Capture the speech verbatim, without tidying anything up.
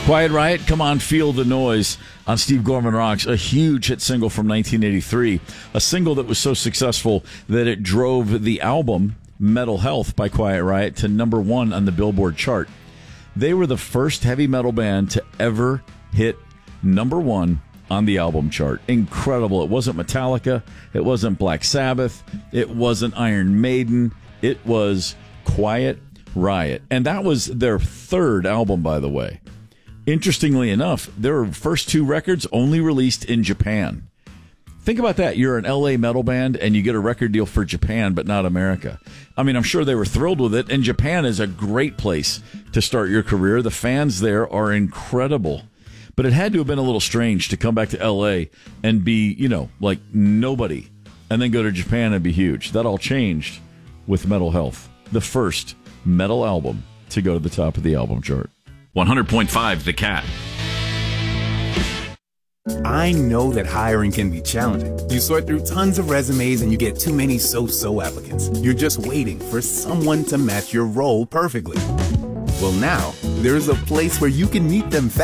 Quiet Riot, Come On Feel the Noise on Steve Gorman Rocks, a huge hit single from nineteen eighty-three, a single that was so successful that it drove the album Metal Health by Quiet Riot to number one on the Billboard chart. They were the first heavy metal band to ever hit number one on the album chart. Incredible. It wasn't Metallica. It wasn't Black Sabbath. It wasn't Iron Maiden. It was Quiet Riot. And that was their third album, by the way. Interestingly enough, their first two records only released in Japan. Think about that. You're an L A metal band and you get a record deal for Japan, but not America. I mean, I'm sure they were thrilled with it, and Japan is a great place to start your career. The fans there are incredible. But it had to have been a little strange to come back to L A and be, you know, like nobody, and then go to Japan and be huge. That all changed with Metal Health, the first metal album to go to the top of the album chart. one hundred point five The Cat. I know that hiring can be challenging. You sort through tons of resumes and you get too many so-so applicants. You're just waiting for someone to match your role perfectly. Well, now, there's a place where you can meet them fast.